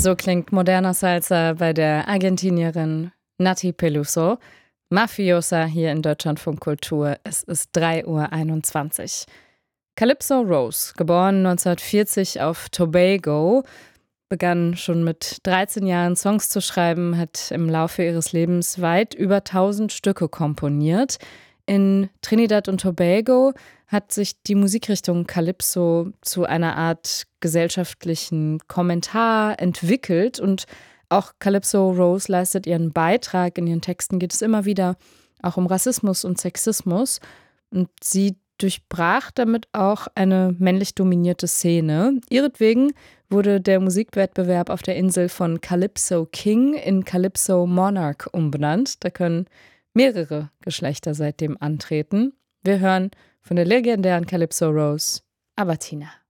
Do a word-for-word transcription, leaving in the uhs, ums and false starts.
So klingt moderner Salsa bei der Argentinierin Nati Peluso. Mafiosa hier in Deutschlandfunk Kultur. Es ist drei Uhr einundzwanzig. Calypso Rose, geboren neunzehnhundertvierzig auf Tobago, begann schon mit dreizehn Jahren Songs zu schreiben, hat im Laufe ihres Lebens weit über tausend Stücke komponiert. In Trinidad und Tobago hat sich die Musikrichtung Calypso zu einer Art gesellschaftlichen Kommentar entwickelt und auch Calypso Rose leistet ihren Beitrag. In ihren Texten geht es immer wieder auch um Rassismus und Sexismus und sie durchbrach damit auch eine männlich dominierte Szene. Ihretwegen wurde der Musikwettbewerb auf der Insel von Calypso King in Calypso Monarch umbenannt. Da können mehrere Geschlechter seitdem antreten. Wir hören von der legendären Calypso Rose Abatina.